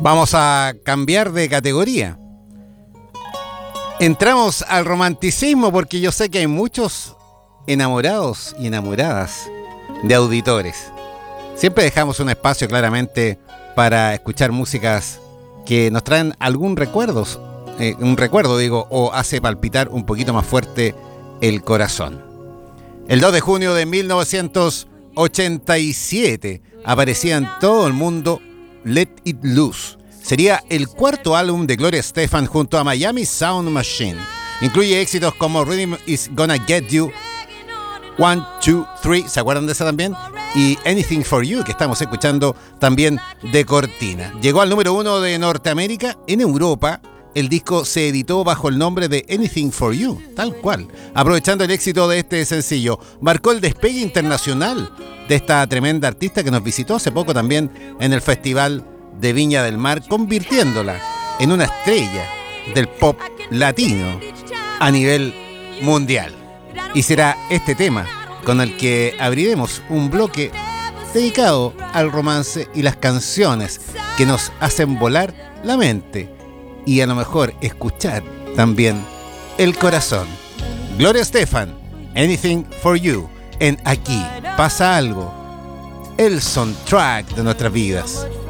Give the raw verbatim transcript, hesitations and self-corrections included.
Vamos a cambiar de categoría. Entramos al romanticismo porque yo sé que hay muchos enamorados y enamoradas de auditores. Siempre dejamos un espacio claramente para escuchar músicas que nos traen algún recuerdo, eh, un recuerdo digo, o hace palpitar un poquito más fuerte el corazón. El dos de junio de mil novecientos ochenta y siete aparecía en todo el mundo Let It Loose. Sería el cuarto álbum de Gloria Estefan junto a Miami Sound Machine. Incluye éxitos como Rhythm Is Gonna Get You, One, Two, Three, ¿se acuerdan de esa también? Y Anything For You, que estamos escuchando también de cortina. Llegó al número uno de Norteamérica. En Europa, el disco se editó bajo el nombre de Anything For You, tal cual. Aprovechando el éxito de este sencillo, marcó el despegue internacional de esta tremenda artista que nos visitó hace poco también en el Festival de Viña del Mar, convirtiéndola en una estrella del pop latino a nivel mundial. Y será este tema con el que abriremos un bloque dedicado al romance y las canciones que nos hacen volar la mente y a lo mejor escuchar también el corazón. Gloria Estefan, Anything For You, en Aquí Pasa Algo, el soundtrack de nuestras vidas.